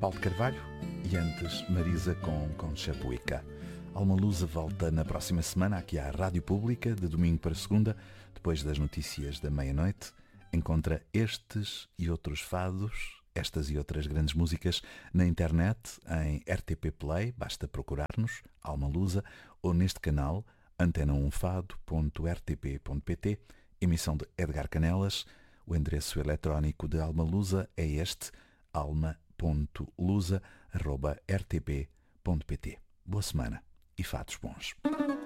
Paulo de Carvalho e antes Marisa com Chapuica. Alma Lusa volta na próxima semana aqui à Rádio Pública, de domingo para segunda, depois das notícias da meia-noite. Encontra estes e outros fados, estas e outras grandes músicas na internet, em RTP Play, basta procurar-nos, Alma Lusa, ou neste canal, antena1fado.rtp.pt, emissão de Edgar Canelas. O endereço eletrónico de Alma Lusa é este, alma.lusa@rtp.pt. Boa semana e fados bons.